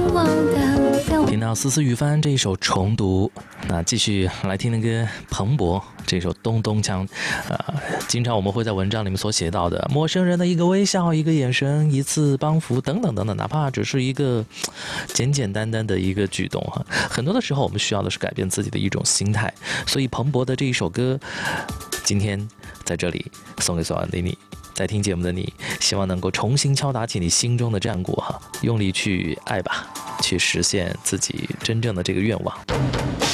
听到思思雨帆这一首重读，那继续来听那个彭博这首咚咚锵。经常我们会在文章里面所写到的陌生人的一个微笑、一个眼神、一次帮扶等等等等，哪怕只是一个简简单单的一个举动哈，很多的时候我们需要的是改变自己的一种心态。所以彭博的这一首歌，今天在这里送给所有的你。在听节目的你，希望能够重新敲打起你心中的战鼓哈，用力去爱吧，去实现自己真正的这个愿望。